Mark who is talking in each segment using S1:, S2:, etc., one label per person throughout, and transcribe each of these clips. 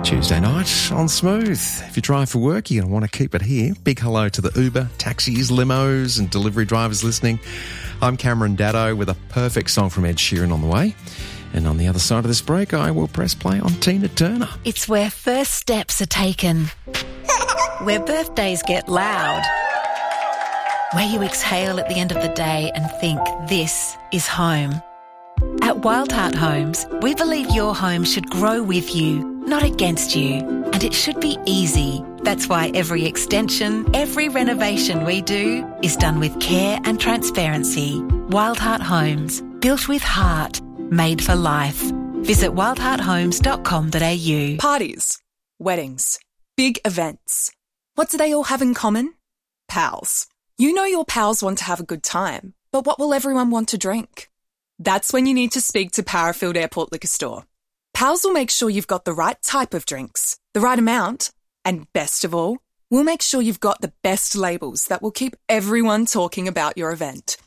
S1: Tuesday night on Smooth. If you drive for work, you're going to want to keep it here. Big hello to the Uber, taxis, limos and delivery drivers listening. I'm Cameron Daddo with a perfect song from Ed Sheeran on the way. And on the other side of this break, I will press play on Tina Turner.
S2: It's where first steps are taken, where birthdays get loud, where you exhale at the end of the day and think, this is home. At Wild Heart Homes, we believe your home should grow with you, not against you. And it should be easy. That's why every extension, every renovation we do is done with care and transparency. Wild Heart Homes, built with heart, made for life. Visit wildhearthomes.com.au.
S3: Parties, weddings, big events. What do they all have in common? Pals. You know your pals want to have a good time, but what will everyone want to drink? That's when you need to speak to Parafield Airport Liquor Store. Pals will make sure you've got the right type of drinks, the right amount, and best of all, we'll make sure you've got the best labels that will keep everyone talking about your event.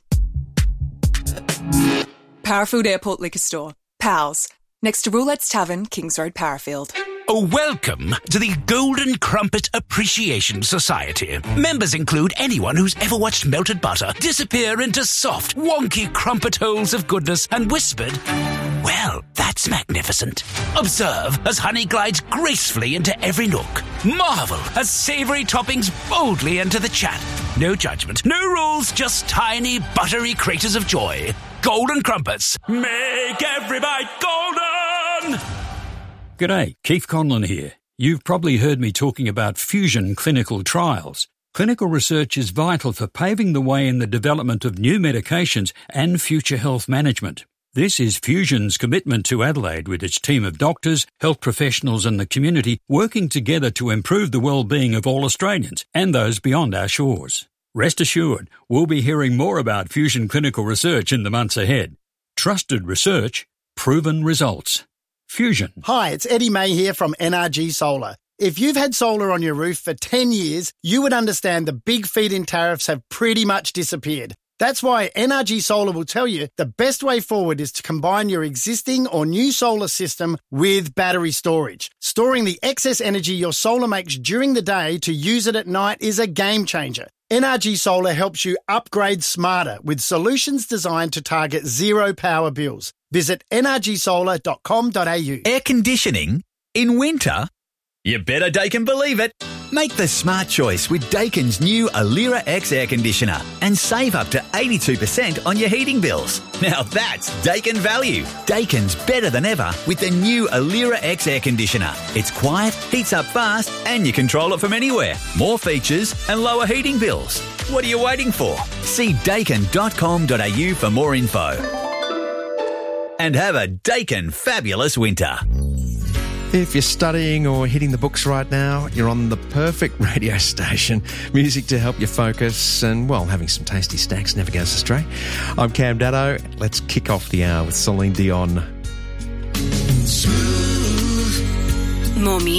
S3: Parafield Airport Liquor Store. Pals. Next to Roulette's Tavern, Kings Road, Parafield.
S4: Welcome to the Golden Crumpet Appreciation Society. Members include anyone who's ever watched melted butter disappear into soft, wonky crumpet holes of goodness and whispered, well, that's magnificent. Observe as honey glides gracefully into every nook. Marvel as savoury toppings boldly enter the chat. No judgment, no rules, just tiny, buttery craters of joy. Golden Crumpets. Make every bite golden!
S5: G'day, Keith Conlon here. You've probably heard me talking about Fusion clinical trials. Clinical research is vital for paving the way in the development of new medications and future health management. This is Fusion's commitment to Adelaide with its team of doctors, health professionals and the community working together to improve the well-being of all Australians and those beyond our shores. Rest assured, we'll be hearing more about Fusion clinical research in the months ahead. Trusted research, proven results. Fusion.
S6: Hi, it's Eddie May here from NRG Solar. If you've had solar on your roof for 10 years, you would understand the big feed-in tariffs have pretty much disappeared. That's why NRG Solar will tell you the best way forward is to combine your existing or new solar system with battery storage. Storing the excess energy your solar makes during the day to use it at night is a game changer. NRG Solar helps you upgrade smarter with solutions designed to target zero power bills. Visit nrgsolar.com.au.
S7: Air conditioning in winter? You better Daikin believe it. Make the smart choice with Daikin's new Alira X air conditioner and save up to 82% on your heating bills. Now that's Daikin value. Daikin's better than ever with the new Alira X air conditioner. It's quiet, heats up fast, and you control it from anywhere. More features and lower heating bills. What are you waiting for? See daikin.com.au for more info. And have a Daikin fabulous winter.
S1: If you're studying or hitting the books right now, you're on the perfect radio station. Music to help you focus and, well, having some tasty snacks never goes astray. I'm Cam Daddo. Let's kick off the hour with Celine Dion.
S2: More music.